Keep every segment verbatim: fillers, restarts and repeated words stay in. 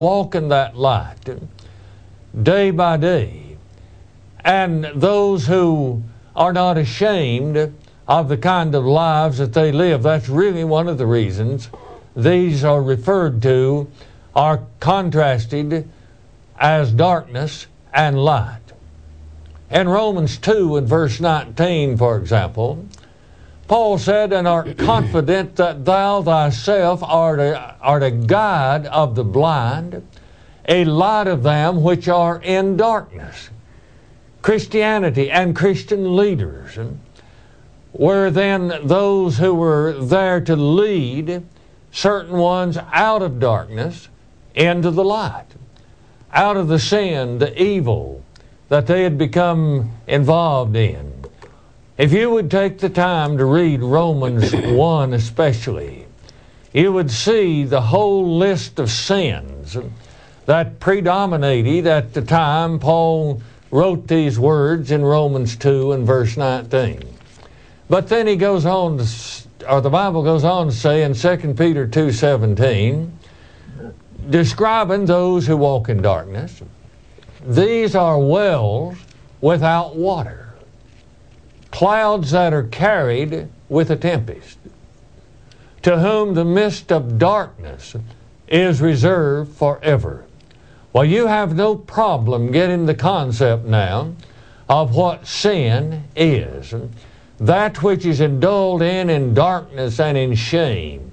walk in that light day by day. And those who are not ashamed of the kind of lives that they live, that's really one of the reasons these are referred to, are contrasted as darkness and light. In Romans two and verse nineteen, for example, Paul said, "And art confident that thou thyself art a, art a guide of the blind, a light of them which are in darkness." Christianity and Christian leaders were then those who were there to lead certain ones out of darkness into the light, out of the sin, the evil that they had become involved in. If you would take the time to read Romans one especially, you would see the whole list of sins that predominated at the time Paul wrote these words in Romans two and verse nineteen. But then he goes on to, or the Bible goes on to say in Second Peter two seventeen, describing those who walk in darkness, "These are wells without water, clouds that are carried with a tempest, to whom the mist of darkness is reserved forever." Well, you have no problem getting the concept now of what sin is. That which is indulged in in darkness and in shame.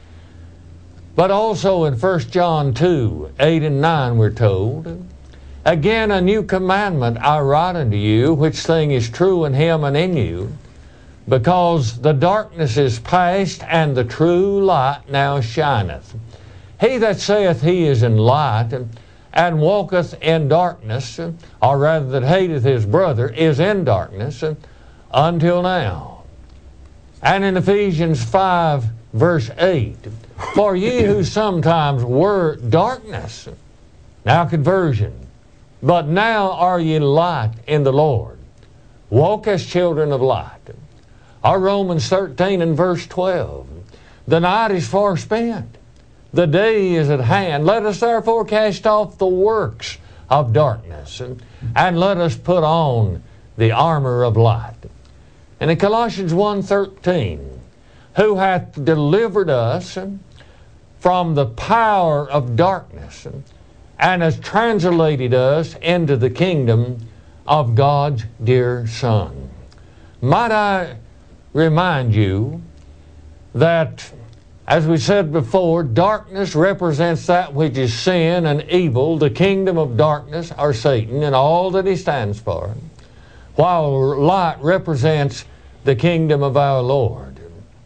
But also in First John two, eight and nine we're told, "Again a new commandment I write unto you, which thing is true in him and in you, because the darkness is past, and the true light now shineth. He that saith he is in light, and walketh in darkness, or rather that hateth his brother, is in darkness until now." And in Ephesians five, verse eight, "For ye who sometimes were darkness," now conversion, "but now are ye light in the Lord. Walk as children of light." Or Romans thirteen and verse twelve, "The night is far spent, the day is at hand. Let us therefore cast off the works of darkness, and, and let us put on the armor of light." And in Colossians one thirteen, "Who hath delivered us from the power of darkness, and has translated us into the kingdom of God's dear Son." Might I remind you that, as we said before, darkness represents that which is sin and evil, the kingdom of darkness, or Satan, and all that he stands for, while light represents the kingdom of our Lord.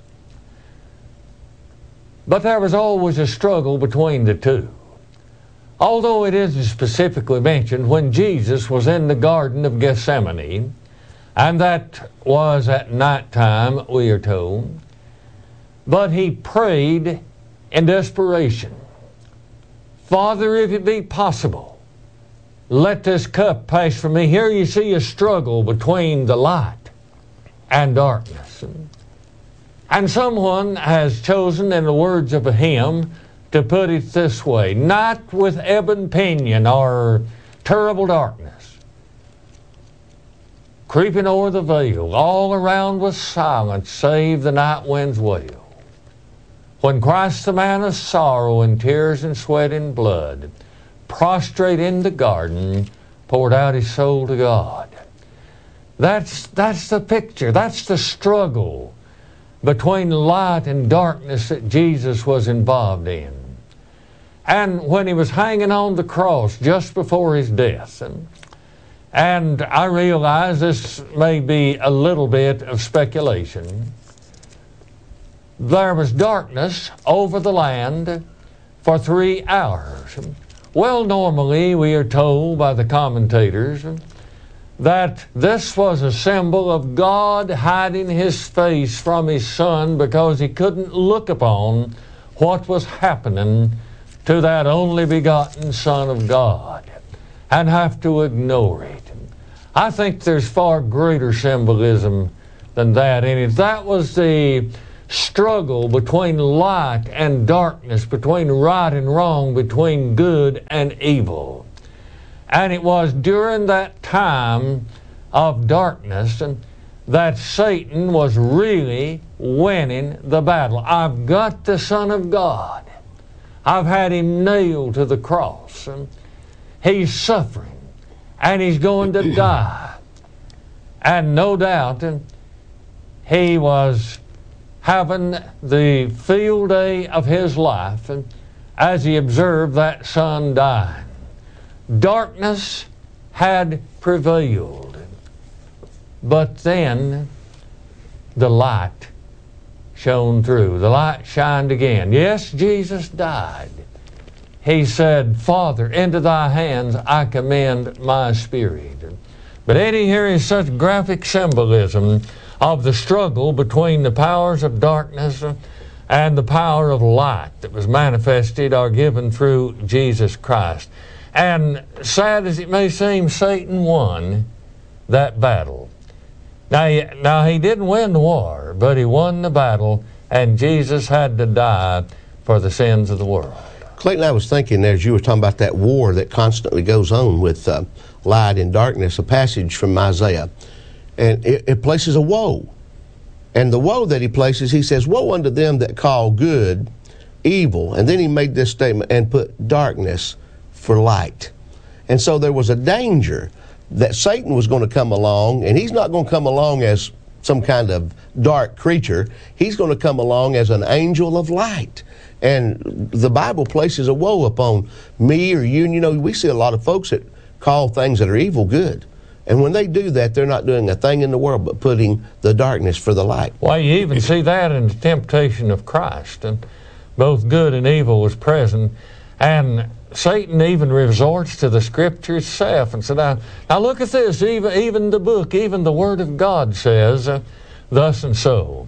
But there was always a struggle between the two. Although it isn't specifically mentioned, when Jesus was in the Garden of Gethsemane, and that was at night time, we are told, but he prayed in desperation, "Father, if it be possible, let this cup pass from me." Here you see a struggle between the light and darkness. And someone has chosen, in the words of a hymn, to put it this way: "Night with ebon pinion, or terrible darkness, creeping o'er the veil, all around was silent, save the night wind's wail. When Christ, the man of sorrow and tears and sweat and blood, prostrate in the garden, poured out his soul to God." That's, that's the picture. That's the struggle between light and darkness that Jesus was involved in. And when he was hanging on the cross just before his death, and, and I realize this may be a little bit of speculation, there was darkness over the land for three hours. Well, normally we are told by the commentators that this was a symbol of God hiding his face from his Son because he couldn't look upon what was happening to that only begotten Son of God and have to ignore it. I think there's far greater symbolism than that in it. That was the struggle between light and darkness, between right and wrong, between good and evil. And it was during that time of darkness that Satan was really winning the battle. I've got the Son of God. I've had him nailed to the cross. And he's suffering. And he's going to die. And no doubt he was having the field day of his life as he observed that son dying. Darkness had prevailed. But then the light shone through. The light shined again. Yes, Jesus died. He said, Father, into thy hands I commend my spirit. But Eddie, here is such graphic symbolism of the struggle between the powers of darkness and the power of light that was manifested or given through Jesus Christ. And sad as it may seem, Satan won that battle. Now he, now, he didn't win the war, but he won the battle, and Jesus had to die for the sins of the world. Clayton, I was thinking as you were talking about that war that constantly goes on with uh, light and darkness, a passage from Isaiah, and it, it places a woe. And the woe that he places, he says, woe unto them that call good evil. And then he made this statement, and put darkness for light. And so there was a danger that Satan was going to come along, and he's not going to come along as some kind of dark creature. He's going to come along as an angel of light. And the Bible places a woe upon me or you. And you know, we see a lot of folks that call things that are evil good. And when they do that, they're not doing a thing in the world but putting the darkness for the light. Well, you even see that in the temptation of Christ. And both good and evil was present. And Satan even resorts to the Scripture itself and said, now, now look at this, even, even the book, even the Word of God says uh, thus and so.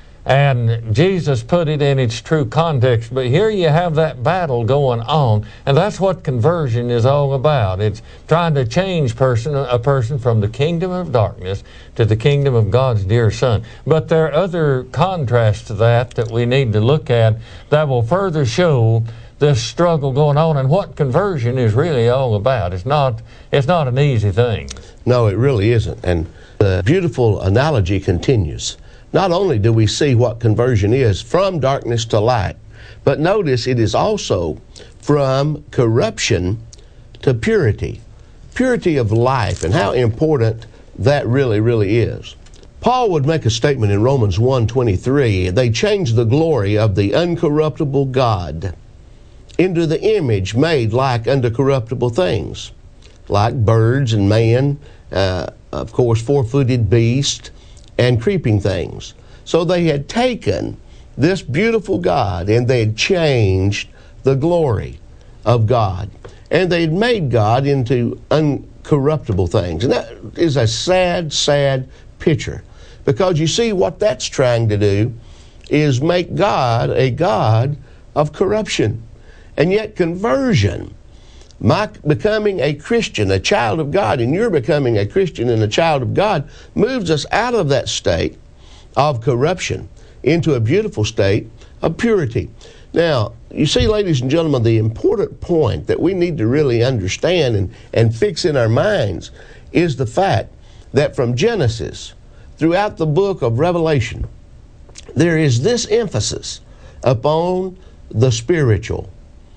And Jesus put it in its true context. But here you have that battle going on, and that's what conversion is all about. It's trying to change person, a person from the kingdom of darkness to the kingdom of God's dear Son. But there are other contrasts to that that we need to look at that will further show this struggle going on and what conversion is really all about. It's not, it's not an easy thing. No, it really isn't. And the beautiful analogy continues. Not only do we see what conversion is from darkness to light, but notice it is also from corruption to purity. Purity of life, and how important that really, really is. Paul would make a statement in Romans one twenty-three, they changed the glory of the uncorruptible God into the image made like unto corruptible things, like birds and man, uh, of course, four-footed beasts, and creeping things. So they had taken this beautiful God and they had changed the glory of God. And they had made God into uncorruptible things. And that is a sad, sad picture. Because you see, what that's trying to do is make God a God of corruption. And yet conversion, my becoming a Christian, a child of God, and you're becoming a Christian and a child of God, moves us out of that state of corruption into a beautiful state of purity. Now, you see, ladies and gentlemen, the important point that we need to really understand and, and fix in our minds is the fact that from Genesis throughout the book of Revelation, there is this emphasis upon the spiritual,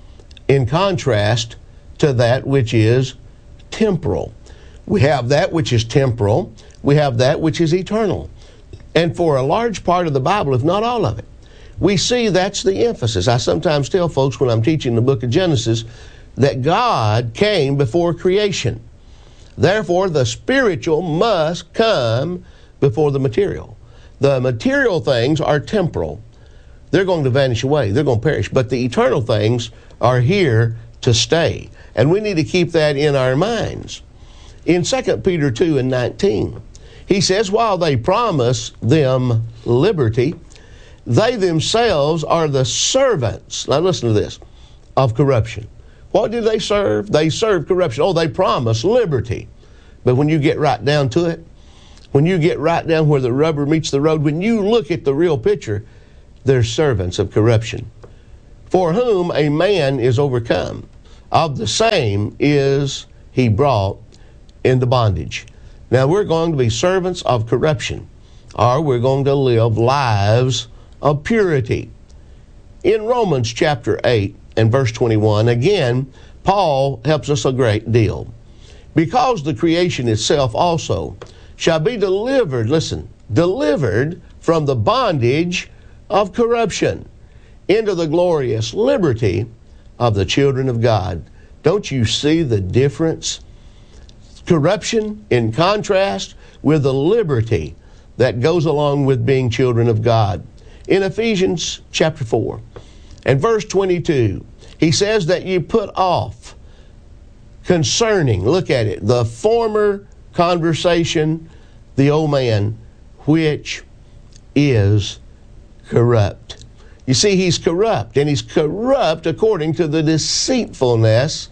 in contrast to that which is temporal. We have that which is temporal, we have that which is eternal. And for a large part of the Bible, if not all of it, we see that's the emphasis. I sometimes tell folks when I'm teaching the book of Genesis that God came before creation. Therefore, the spiritual must come before the material. The material things are temporal. They're going to vanish away. They're going to perish. But the eternal things are here to stay. And we need to keep that in our minds. In Second Peter two and nineteen, he says, while they promise them liberty, they themselves are the servants, now listen to this, of corruption. What do they serve? They serve corruption. Oh, they promise liberty. But when you get right down to it, when you get right down where the rubber meets the road, when you look at the real picture, they're servants of corruption. For whom a man is overcome, of the same is he brought into bondage. Now we're going to be servants of corruption, or we're going to live lives of purity. In Romans chapter eight and verse twenty-one, again, Paul helps us a great deal. Because the creation itself also shall be delivered, listen, delivered from the bondage of corruption into the glorious liberty of the children of God. Don't you see the difference? Corruption in contrast with the liberty that goes along with being children of God. In Ephesians chapter four and verse twenty-two, he says that you put off concerning, look at it, the former conversation, the old man, which is corrupt. You see, he's corrupt, and he's corrupt according to the deceitfulness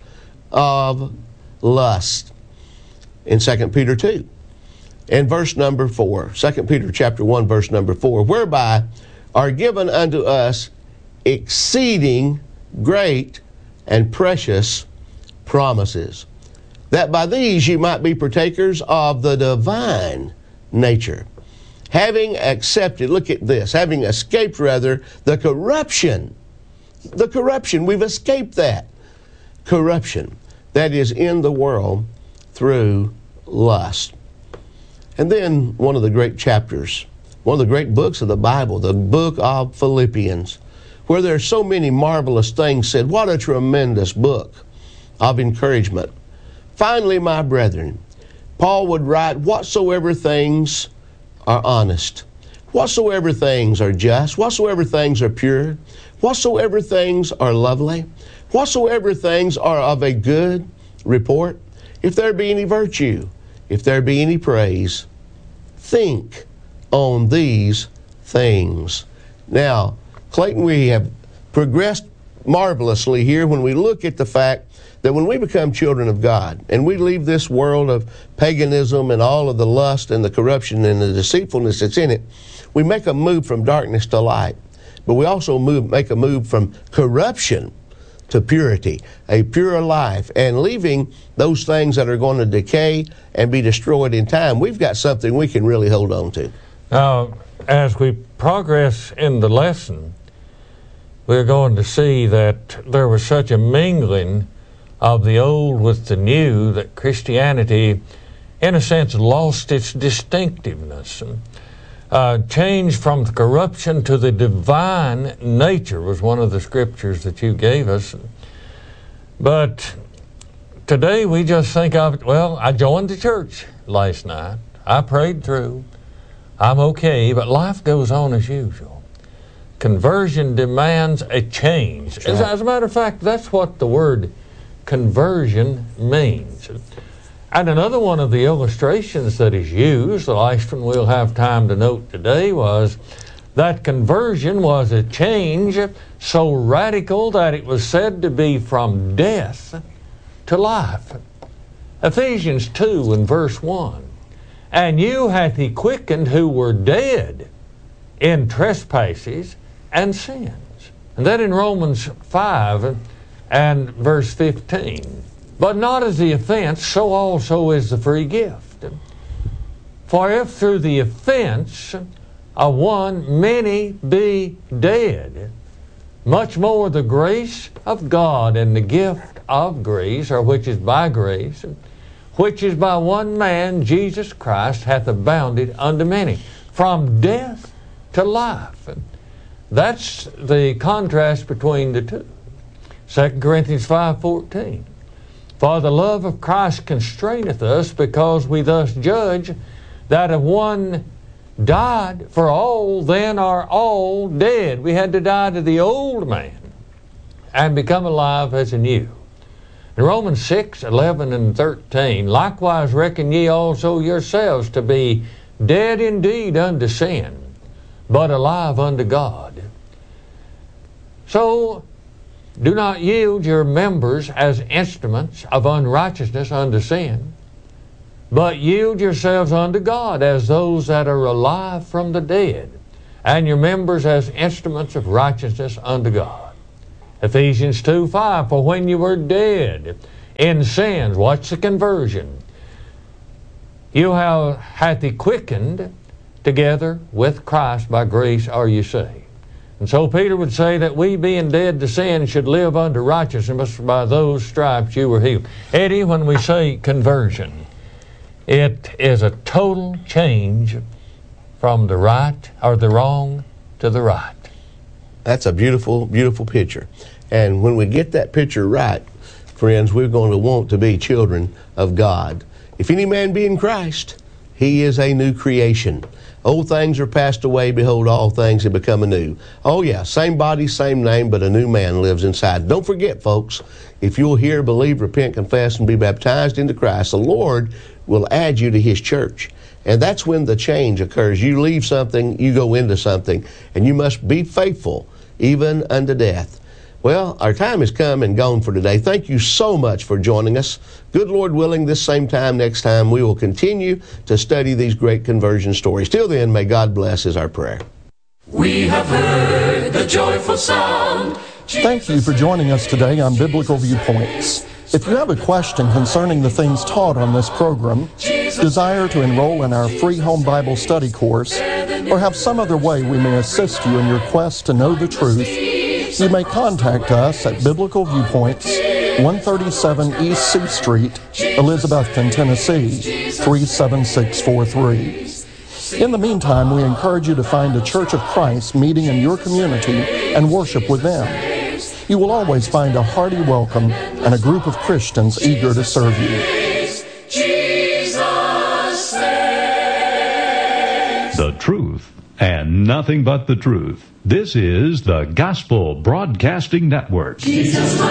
of lust. In Second Peter two, and verse number four, Second Peter chapter one, verse number four, whereby are given unto us exceeding great and precious promises, that by these you might be partakers of the divine nature, having accepted, look at this, having escaped rather the corruption, the corruption, we've escaped that corruption that is in the world through lust. And then one of the great chapters, one of the great books of the Bible, the book of Philippians, where there are so many marvelous things said. What a tremendous book of encouragement. Finally, my brethren, Paul would write, whatsoever things are honest, whatsoever things are just, whatsoever things are pure, whatsoever things are lovely, whatsoever things are of a good report, if there be any virtue, if there be any praise, think on these things. Now, Clayton, we have progressed marvelously here when we look at the fact that when we become children of God and we leave this world of paganism and all of the lust and the corruption and the deceitfulness that's in it, we make a move from darkness to light. But we also move, make a move from corruption to purity, a pure life, and leaving those things that are going to decay and be destroyed in time. We've got something we can really hold on to. Now, as we progress in the lesson, we're going to see that there was such a mingling of the old with the new that Christianity, in a sense, lost its distinctiveness. And, uh, changed from the corruption to the divine nature was one of the scriptures that you gave us. But today we just think of it, well, I joined the church last night. I prayed through. I'm okay, but life goes on as usual. Conversion demands a change. As, as a matter of fact, that's what the word conversion means. And another one of the illustrations that is used, the last one we'll have time to note today, was that conversion was a change so radical that it was said to be from death to life. Ephesians two and verse one, and you hath he quickened who were dead in trespasses and sins. And then in Romans five and verse fifteen, but not as the offense, so also is the free gift. For if through the offense of one many be dead, much more the grace of God and the gift of grace, or which is by grace, which is by one man, Jesus Christ, hath abounded unto many, from death to life. That's the contrast between the two. Second Corinthians five fourteen. For the love of Christ constraineth us, because we thus judge that if one died for all, then are all dead. We had to die to the old man and become alive as a new. In Romans six eleven and thirteen, likewise reckon ye also yourselves to be dead indeed unto sin, but alive unto God. So, do not yield your members as instruments of unrighteousness unto sin, but yield yourselves unto God as those that are alive from the dead, and your members as instruments of righteousness unto God. Ephesians two five, for when you were dead in sins, watch the conversion, you have hath he quickened together with Christ, by grace are you saved. And so Peter would say that we, being dead to sin, should live unto righteousness, by those stripes you were healed. Eddie, when we say conversion, it is a total change from the right or the wrong to the right. That's a beautiful, beautiful picture. And when we get that picture right, friends, we're going to want to be children of God. If any man be in Christ, he is a new creation. Old things are passed away, behold, all things have become anew. Oh yeah, same body, same name, but a new man lives inside. Don't forget, folks, if you'll hear, believe, repent, confess, and be baptized into Christ, the Lord will add you to His church. And that's when the change occurs. You leave something, you go into something, and you must be faithful, even unto death. Well, our time has come and gone for today. Thank you so much for joining us. Good Lord willing, this same time next time, we will continue to study these great conversion stories. Till then, may God bless is our prayer. We have heard the joyful sound. Thank you for joining us today on Biblical Viewpoints. If you have a question concerning the things taught on this program, desire to enroll in our free home Bible study course, or have some other way we may assist you in your quest to know the truth, you may contact us at Biblical Viewpoints, one thirty-seven East C Street, Elizabethton, Tennessee, three seven six four three. In the meantime, we encourage you to find a Church of Christ meeting in your community and worship with them. You will always find a hearty welcome and a group of Christians eager to serve you. Jesus saves. The truth and nothing but the truth. This is the Gospel Broadcasting Network. Jesus